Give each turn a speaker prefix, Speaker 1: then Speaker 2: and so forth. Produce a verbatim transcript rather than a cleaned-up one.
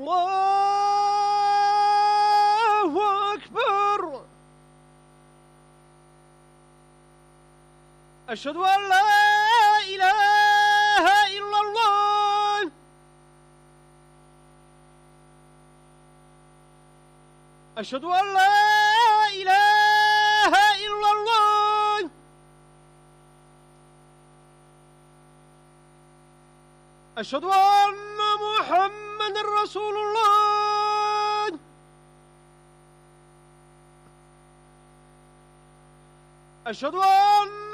Speaker 1: الله أكبر. أشهد أن لا إله إلا الله. أشهد أن لا إله إلا الله. أشهد أن محمد رسول الله. أشهد أن